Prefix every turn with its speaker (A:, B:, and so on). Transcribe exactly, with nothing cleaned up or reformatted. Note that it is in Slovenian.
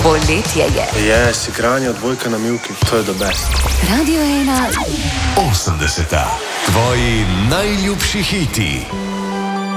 A: Poletje je.
B: Yes, igranje odbojka na mivki, to je the best.
A: Radio ena.
C: osemdeseta. Tvoji najljubši hiti.